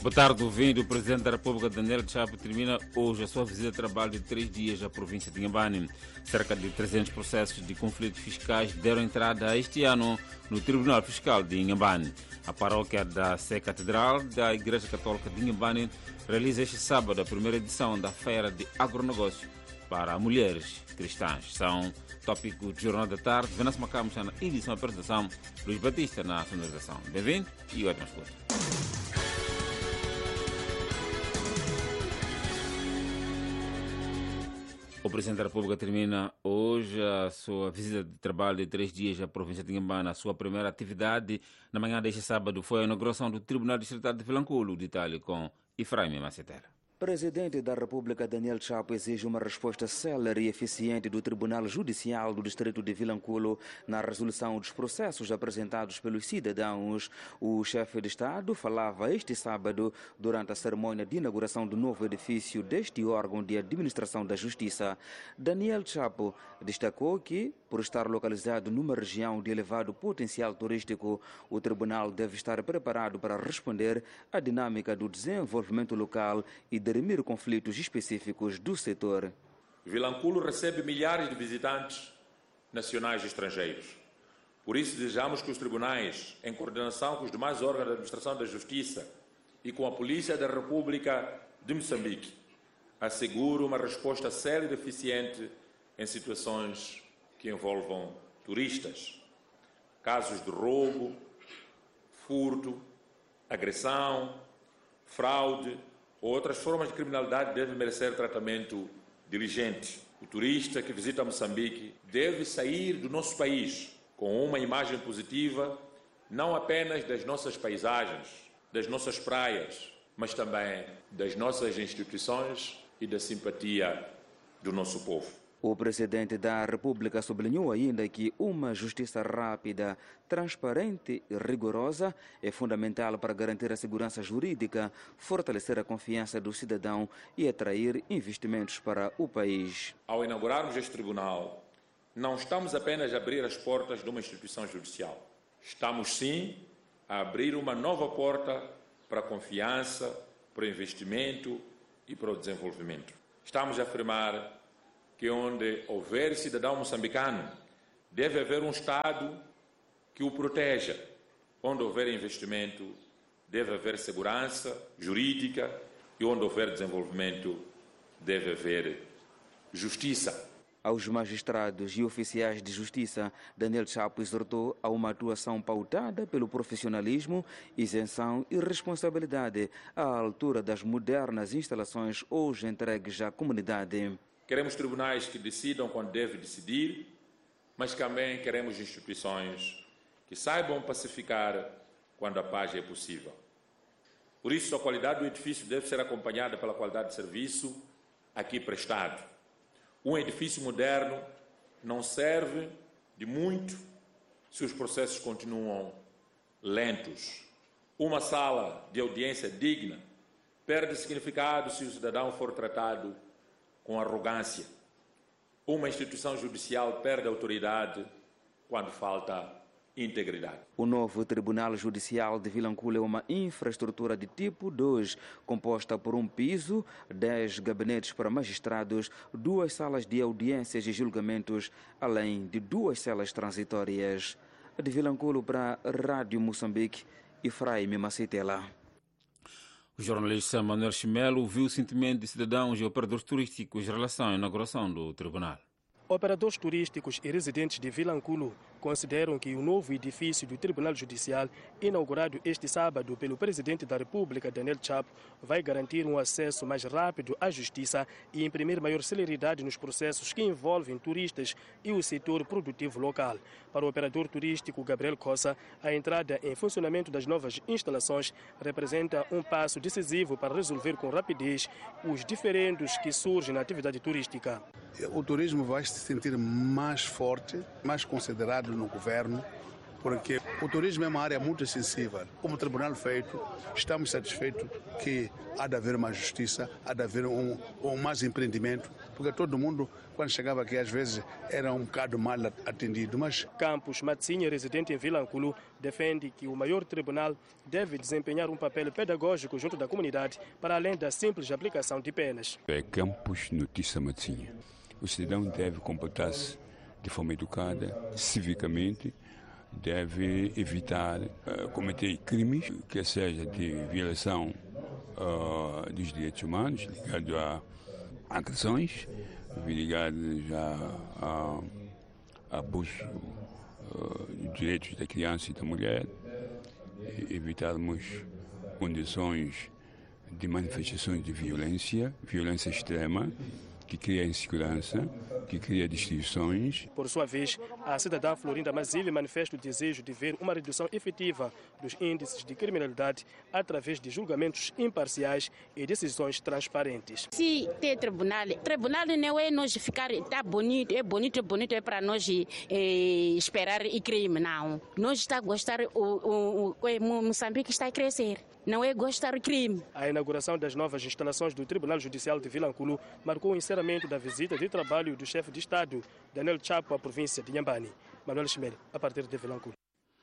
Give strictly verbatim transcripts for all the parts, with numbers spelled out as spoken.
Boa tarde, ouvindo. O Presidente da República, Daniel Chapo, termina hoje a sua visita de trabalho de três dias à província de Inhambane. Cerca de trezentos processos de conflitos fiscais deram entrada este ano no Tribunal Fiscal de Inhambane. A paróquia da Sé Catedral da Igreja Católica de Inhambane realiza este sábado a primeira edição da Feira de Agronegócio para mulheres cristãs. São tópicos do Jornal da Tarde. Venâncio Macamos na edição e apresentação, Luís Batista na sonorização. Bem-vindo e ótima escuta. O Presidente da República termina hoje a sua visita de trabalho de três dias à província de Inhambane. A sua primeira atividade na manhã deste sábado foi a inauguração do Tribunal Distrital de Vilanculo, de Itália, com Efraim Macetela. Presidente da República Daniel Chapo exige uma resposta célere e eficiente do Tribunal Judicial do Distrito de Vilanculo na resolução dos processos apresentados pelos cidadãos. O chefe de Estado falava este sábado durante a cerimônia de inauguração do novo edifício deste órgão de administração da Justiça. Daniel Chapo destacou que, por estar localizado numa região de elevado potencial turístico, o tribunal deve estar preparado para responder à dinâmica do desenvolvimento local e dirimir conflitos específicos do setor. Vilanculo recebe milhares de visitantes nacionais e estrangeiros. Por isso, desejamos que os tribunais, em coordenação com os demais órgãos da administração da Justiça e com a Polícia da República de Moçambique, assegurem uma resposta célere e eficiente em situações que envolvam turistas. Casos de roubo, furto, agressão, fraude ou outras formas de criminalidade devem merecer tratamento diligente. O turista que visita Moçambique deve sair do nosso país com uma imagem positiva, não apenas das nossas paisagens, das nossas praias, mas também das nossas instituições e da simpatia do nosso povo. O Presidente da República sublinhou ainda que uma justiça rápida, transparente e rigorosa é fundamental para garantir a segurança jurídica, fortalecer a confiança do cidadão e atrair investimentos para o país. Ao inaugurarmos este tribunal, não estamos apenas a abrir as portas de uma instituição judicial. Estamos, sim, a abrir uma nova porta para a confiança, para o investimento e para o desenvolvimento. Estamos a afirmar que onde houver cidadão moçambicano, deve haver um Estado que o proteja. Onde houver investimento, deve haver segurança jurídica e onde houver desenvolvimento, deve haver justiça. Aos magistrados e oficiais de justiça, Daniel Chapo exortou a uma atuação pautada pelo profissionalismo, isenção e responsabilidade à altura das modernas instalações hoje entregues à comunidade. Queremos tribunais que decidam quando devem decidir, mas também queremos instituições que saibam pacificar quando a paz é possível. Por isso, a qualidade do edifício deve ser acompanhada pela qualidade de serviço aqui prestado. Um edifício moderno não serve de muito se os processos continuam lentos. Uma sala de audiência digna perde significado se o cidadão for tratado com arrogância. Uma instituição judicial perde autoridade quando falta integridade. O novo Tribunal Judicial de Vilanculo é uma infraestrutura de tipo dois, composta por um piso, dez gabinetes para magistrados, duas salas de audiências e julgamentos, além de duas celas transitórias. De Vilanculo para a Rádio Moçambique, Efraim Macetela. O jornalista Manuel Chimelo ouviu o sentimento de cidadãos e operadores turísticos em relação à inauguração do tribunal. Operadores turísticos e residentes de Vilanculo consideram que o novo edifício do Tribunal Judicial, inaugurado este sábado pelo Presidente da República, Daniel Chapo, vai garantir um acesso mais rápido à justiça e imprimir maior celeridade nos processos que envolvem turistas e o setor produtivo local. Para o operador turístico Gabriel Cossa, a entrada em funcionamento das novas instalações representa um passo decisivo para resolver com rapidez os diferendos que surgem na atividade turística. O turismo vai se sentir mais forte, mais considerado no governo, porque o turismo é uma área muito sensível. Como tribunal feito, estamos satisfeitos que há de haver mais justiça, há de haver um, um mais empreendimento, porque todo mundo, quando chegava aqui, às vezes era um bocado mal atendido. Mas Campos Matsinha, residente em Vilanculo, defende que o maior tribunal deve desempenhar um papel pedagógico junto da comunidade, para além da simples aplicação de penas. É Campos Notícia Matsinha. O cidadão deve comportar-se de forma educada, civicamente, deve evitar uh, cometer crimes, que seja de violação uh, dos direitos humanos, ligado a agressões, ligados a, a abuso uh, dos direitos da criança e da mulher, e evitarmos condições de manifestações de violência, violência extrema, que cria insegurança, que cria distinções. Por sua vez, a cidadã Florinda Mazili manifesta o desejo de ver uma redução efetiva dos índices de criminalidade através de julgamentos imparciais e decisões transparentes. Se tem tribunal, tribunal não é nós ficar, tá bonito, é bonito, é bonito, é para nós é, esperar e crime, não. Nós está a gostar, o, o, o Moçambique está a crescer. Não é gostar crime. A inauguração das novas instalações do Tribunal Judicial de Vilanculo marcou o encerramento da visita de trabalho do chefe de Estado, Daniel Chapo, à província de Inhambane. Manuel Chimel, a partir de Vilanculo.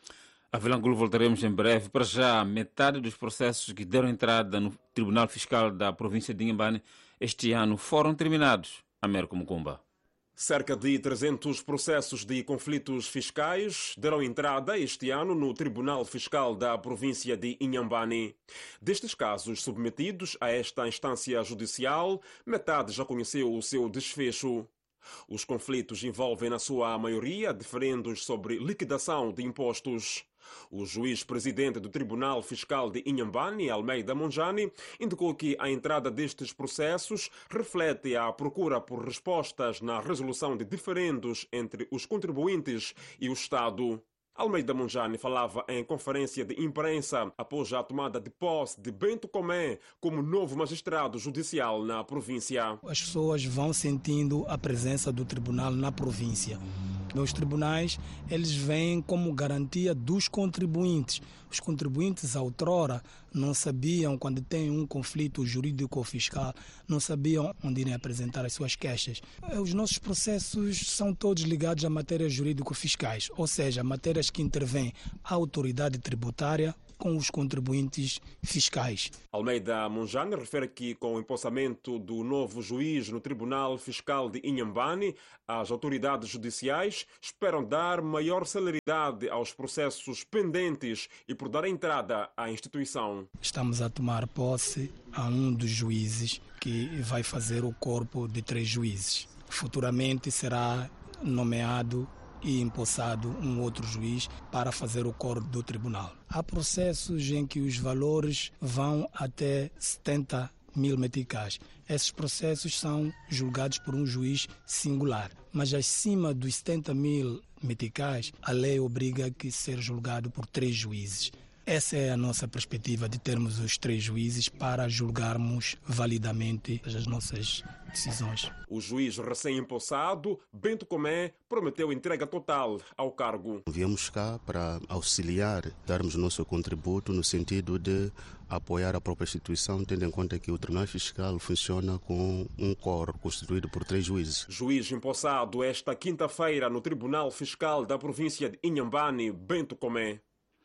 A Vilanculo voltaremos em breve. Para já, metade dos processos que deram entrada no Tribunal Fiscal da província de Inhambane este ano foram terminados. Américo Mucumba. Cerca de trezentos processos de conflitos fiscais deram entrada este ano no Tribunal Fiscal da província de Inhambane. Destes casos submetidos a esta instância judicial, metade já conheceu o seu desfecho. Os conflitos envolvem, na sua maioria, diferendos sobre liquidação de impostos. O juiz-presidente do Tribunal Fiscal de Inhambane, Almeida Monjani, indicou que a entrada destes processos reflete a procura por respostas na resolução de diferendos entre os contribuintes e o Estado. Almeida Monjani falava em conferência de imprensa após a tomada de posse de Bento Comé como novo magistrado judicial na província. As pessoas vão sentindo a presença do tribunal na província. Os tribunais, eles vêm como garantia dos contribuintes. Os contribuintes, outrora, não sabiam, quando tem um conflito jurídico-fiscal, não sabiam onde irem apresentar as suas queixas. Os nossos processos são todos ligados a matérias jurídico-fiscais, ou seja, matérias que intervêm a autoridade tributária com os contribuintes fiscais. Almeida Monjani refere que, com o empossamento do novo juiz no Tribunal Fiscal de Inhambane, as autoridades judiciais esperam dar maior celeridade aos processos pendentes e por dar entrada à instituição. Estamos a tomar posse a um dos juízes que vai fazer o corpo de três juízes. Futuramente será nomeado e empossado um outro juiz para fazer o coro do tribunal. Há processos em que os valores vão até setenta mil meticais. Esses processos são julgados por um juiz singular, mas acima dos setenta mil meticais, a lei obriga que seja julgado por três juízes. Essa é a nossa perspectiva, de termos os três juízes para julgarmos validamente as nossas decisões. O juiz recém-empossado, Bento Comé, prometeu entrega total ao cargo. Viemos cá para auxiliar, darmos nosso contributo no sentido de apoiar a própria instituição, tendo em conta que o Tribunal Fiscal funciona com um coro constituído por três juízes. Juiz empossado esta quinta-feira no Tribunal Fiscal da província de Inhambane, Bento Comé.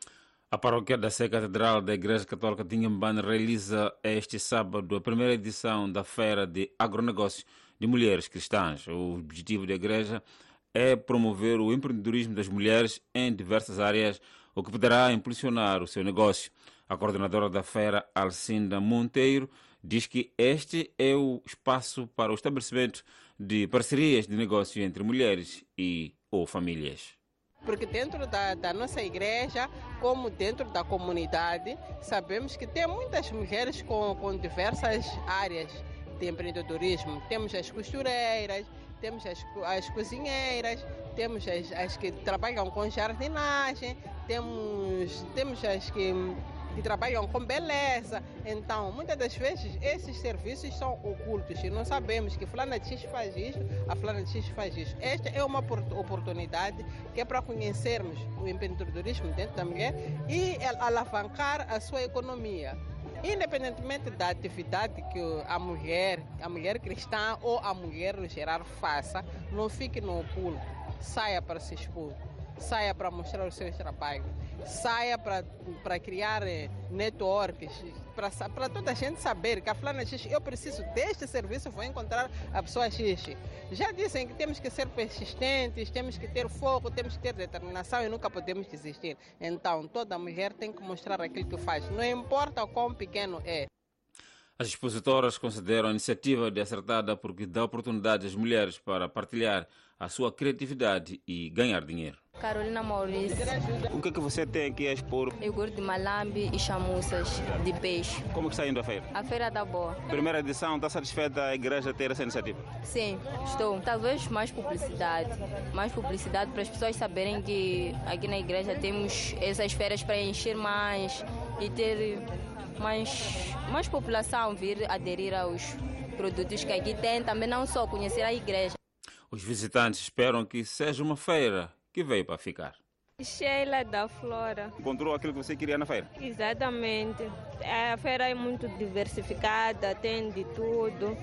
A paróquia da Sé Catedral da Igreja Católica de Inhambane realiza este sábado a primeira edição da Feira de Agronegócio de Mulheres Cristãs. O objetivo da igreja é promover o empreendedorismo das mulheres em diversas áreas, o que poderá impulsionar o seu negócio. A coordenadora da feira, Alcinda Monteiro, diz que este é o espaço para o estabelecimento de parcerias de negócio entre mulheres e ou famílias. Porque dentro da, da nossa igreja, como dentro da comunidade, sabemos que tem muitas mulheres com, com diversas áreas de empreendedorismo. Temos as costureiras, temos as, as cozinheiras, temos as, as que trabalham com jardinagem, temos, temos as que que trabalham com beleza. Então, muitas das vezes, esses serviços são ocultos e não sabemos que fulana de X faz isto, a fulana de X faz isto. Esta é uma oportunidade que é para conhecermos o empreendedorismo dentro da mulher e alavancar a sua economia. Independentemente da atividade que a mulher, a mulher cristã ou a mulher no geral faça, não fique no oculto, saia para se expor, saia para mostrar os seus trabalhos, saia para, para criar networks, para, para toda a gente saber que a fulana X, eu preciso deste serviço, vou encontrar a pessoa X. Já dizem que temos que ser persistentes, temos que ter foco, temos que ter determinação e nunca podemos desistir. Então, toda mulher tem que mostrar aquilo que faz, não importa o quão pequeno é. As expositoras consideram a iniciativa de acertada porque dá oportunidade às mulheres para partilhar a sua criatividade e ganhar dinheiro. Carolina Maurício. O que é que você tem aqui a expor? Iogurte de malambe e chamuças de peixe. Como que está indo a feira? A feira está boa. Primeira edição, está satisfeita a igreja ter essa iniciativa? Sim, estou. Talvez mais publicidade. Mais publicidade para as pessoas saberem que aqui na igreja temos essas feiras para encher mais e ter mais, mais população vir aderir aos produtos que aqui tem. Também não só conhecer a igreja. Os visitantes esperam que seja uma feira que veio para ficar. Sheila da Flora. Encontrou aquilo que você queria na feira? Exatamente. A feira é muito diversificada, tem de tudo.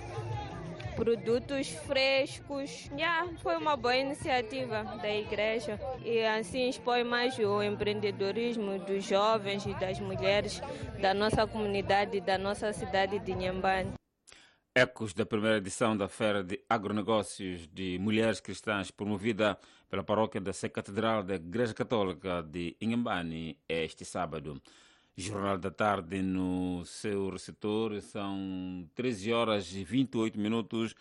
Produtos frescos. Yeah, foi uma boa iniciativa da igreja e assim expõe mais o empreendedorismo dos jovens e das mulheres da nossa comunidade, da nossa cidade de Inhambane. Ecos da primeira edição da Feira de Agronegócios de Mulheres Cristãs, promovida pela paróquia da Sé Catedral da Igreja Católica de Inhambane, este sábado. Jornal da Tarde no seu receptor, são treze horas e vinte e oito minutos.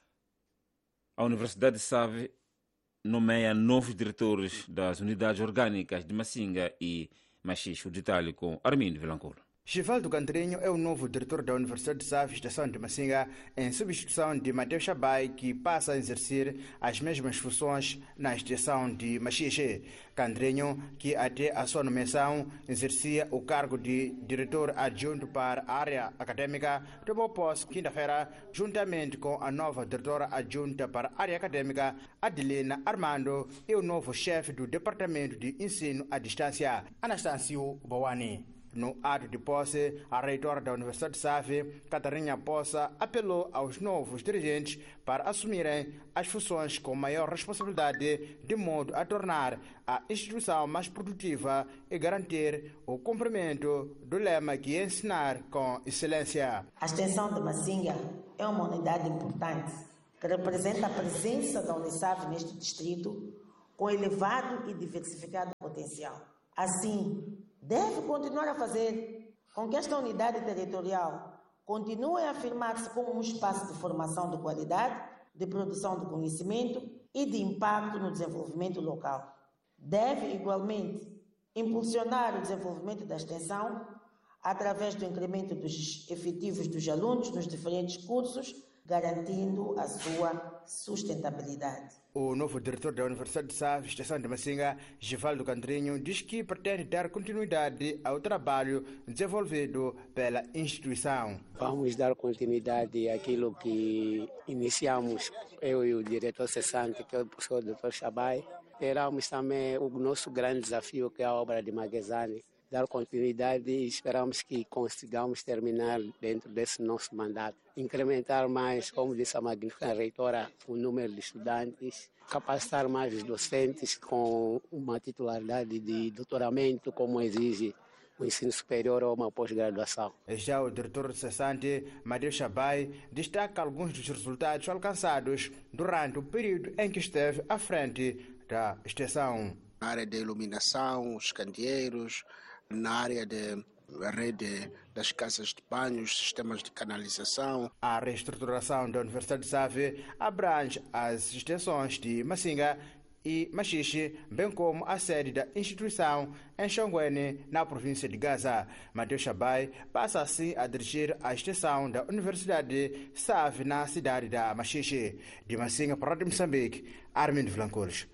A Universidade de Save nomeia novos diretores das unidades orgânicas de Massinga e Machixe. O detalhe com Armindo Vilancourt. Givaldo Cantrinho é o novo diretor da Universidade de Save, estação de Massinga, em substituição de Mateus Chabai, que passa a exercer as mesmas funções na estação de Machixe. Cantrinho, que até a sua nomeação exercia o cargo de diretor adjunto para a área acadêmica, tomou posse quinta-feira, juntamente com a nova diretora adjunta para a área acadêmica, Adelina Armando, e o novo chefe do Departamento de Ensino à Distância, Anastácio Bawani. No ato de posse, a reitora da Universidade de Save, Catarina Poça, apelou aos novos dirigentes para assumirem as funções com maior responsabilidade, de modo a tornar a instituição mais produtiva e garantir o cumprimento do lema que é ensinar com excelência. A extensão de Massinga é uma unidade importante que representa a presença da Unisave neste distrito com elevado e diversificado potencial. Assim, deve continuar a fazer com que esta unidade territorial continue a afirmar-se como um espaço de formação de qualidade, de produção de conhecimento e de impacto no desenvolvimento local. Deve, igualmente, impulsionar o desenvolvimento da extensão através do incremento dos efetivos dos alunos nos diferentes cursos, garantindo a sua sustentabilidade. O novo diretor da Universidade de Save, estação de Massinga, Givaldo Cantrinho, diz que pretende dar continuidade ao trabalho desenvolvido pela instituição. Vamos dar continuidade àquilo que iniciamos, eu e o diretor cessante, que é o professor doutor Chabai. Teremos também o nosso grande desafio, que é a obra de Maguezane. Dar continuidade e esperamos que consigamos terminar dentro desse nosso mandato. Incrementar mais, como disse a magnífica reitora, o número de estudantes, capacitar mais os docentes com uma titularidade de doutoramento, como exige o ensino superior ou uma pós-graduação. Já o diretor cessante, Mateus Chabai, destaca alguns dos resultados alcançados durante o período em que esteve à frente da extensão. Na área de iluminação, os candeeiros, na área de rede das casas de banho, sistemas de canalização. A reestruturação da Universidade de Save abrange as extensões de Massinga e Machixe, bem como a sede da instituição em Xanguene, na província de Gaza. Mateus Chabai passa assim a dirigir a extensão da Universidade Save na cidade da Machixe. De Massinga para a Rádio Moçambique, Armindo Vilancourt.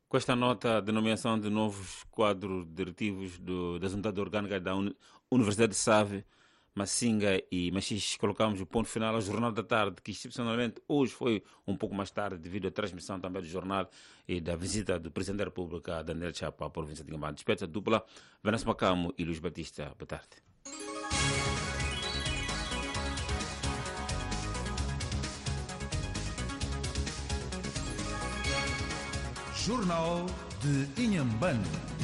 Com esta nota de nomeação de novos quadros diretivos do, da Junta Orgânica da Uni, Universidade de Save, Massinga e Machixe, colocamos o ponto final ao Jornal da Tarde, que excepcionalmente hoje foi um pouco mais tarde devido à transmissão também do jornal e da visita do Presidente da República, Daniel Chapo, à província de Inhambane. Despede a dupla, Vanessa Macamo e Luís Batista. Boa tarde. Jornal de Inhambane.